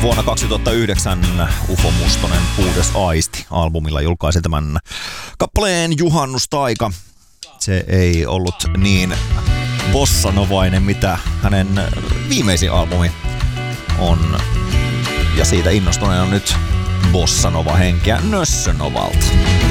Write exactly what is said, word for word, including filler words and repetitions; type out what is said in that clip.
Vuonna kaksituhattayhdeksän Ufo Mustonen Puhdas aisti -albumilla julkaisi tämän kappaleen Juhannustaika. Se ei ollut niin bossanovainen, mitä hänen viimeisin albumi on. Ja siitä innostuneena on nyt bossanova henkeä Nössönovalta.